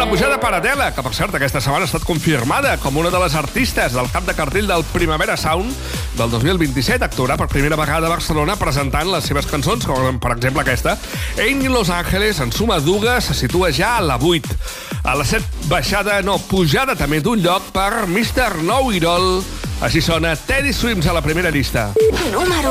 pujada Paradela, que per cert aquesta setmana ha estat confirmada com una de les artistes del cap de cartell del Primavera Sound del 2027. Actuarà per primera vegada a Barcelona presentant les seves cançons, com per exemple aquesta. En Los Ángeles en suma dues, se situa ja a la 8. A la 7 pujada també d'un lloc per Mr. Know It All. Així sona Teddy Swims a la primera llista. Número